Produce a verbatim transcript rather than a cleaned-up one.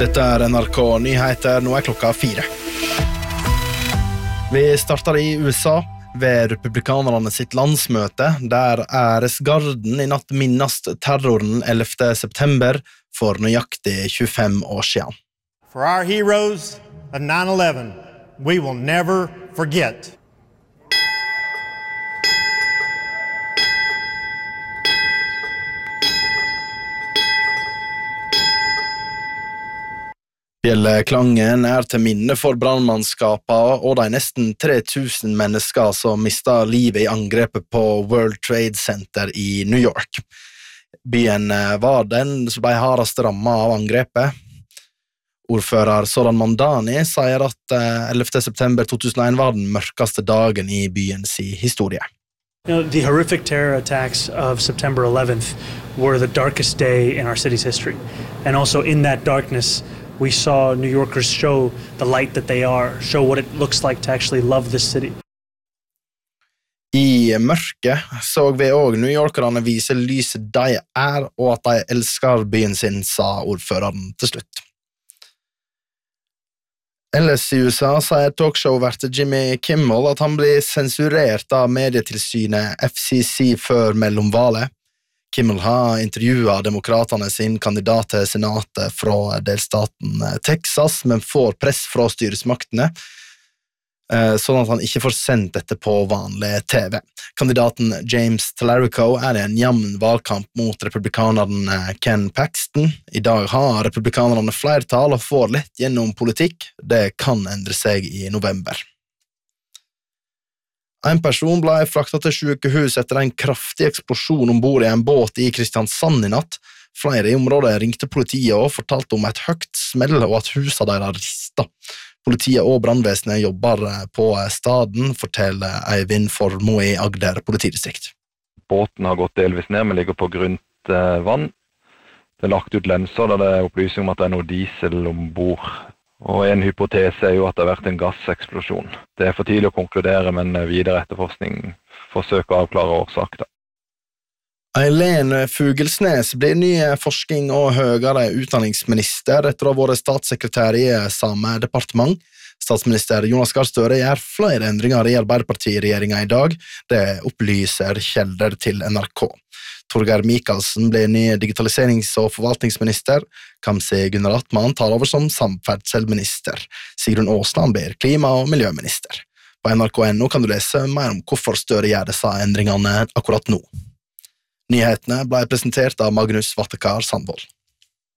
Dette er N R K Nyheter, nå er klokka fire. Vi starter i U S A ved republikanerne sitt landsmøte, der æresgarden i natt minnast terroren ellevte september for nøyaktig tjuefem år siden. For our heroes of nine eleven, we will never forget. Bjelleklangen er til minne for brannmannskapene og de nesten tre tusen mennesker som mistet livet i angrepet på World Trade Center i New York. Byen var den som ble hardest rammet av angrepet. Ordfører Zoran Mandani sier at ellevte september to tusen og en var den mørkeste dagen i byens historie. You know, the horrific terror attacks of September eleventh were the darkest day in our city's history. And also in that darkness, we saw New Yorkers show the light that they are, show what it looks like to actually love this city. I mørket så vi også New Yorkerne vise lyset de er, og at de elsker byen sin, sa ordføreren til slutt. Ellers i U S A sier talkshow-vert Jimmy Kimmel at han blir sensurert av medietilsynet F C C før mellomvalet. Kimmel har intervjuet demokraterne sin kandidat til senatet fra delstaten Texas, men får press fra styresmaktene, sånn at han ikke får sendt dette på vanlig T V. Kandidaten James Talarico er i en jamn valgkamp mot republikaneren Ken Paxton. I dag har republikanerne flertall og får lett gjennom politikk. Det kan endre seg i november. En person ble fraktet til sykehus etter en kraftig eksplosjon ombord i en båt i Kristiansand i natt. Flere i området ringte politiet og fortalte om et høyt smell og at huset deres ristet. Politiet og brannvesenet jobber på staden, forteller Eivind Formo i Agder politidistrikt. Båten har gått delvis ned, men ligger på grunt vann. Det er lagt ut lenser der det er opplysning om at det er noe diesel ombord. Og en hypotese er jo at det har vært en gasseksplosjon. Det er for tidlig å konkludere, men videre etterforskning forsøker å avklare årsak. Eileen Fugelsnes blir ny forskning- og høyere utdanningsminister etter å ha vært statssekretær i samme departement. Statsminister Jonas Gahr Støre gjør flere endringer i Arbeiderparti-regjeringen i dag. Det opplyser kjelder til N R K. Torgeir Michaelsen blir ny digitaliserings- og forvaltningsminister. Kamzy Gunaratnam tar over som samferdselsminister. Sigrun Aasland blir klima- og miljøminister. På N R K punktum no kan du lese mer om hvorfor Støre gjør disse endringene akkurat nå. Nyhetene ble presentert av Magnus Vattekar Sandvold.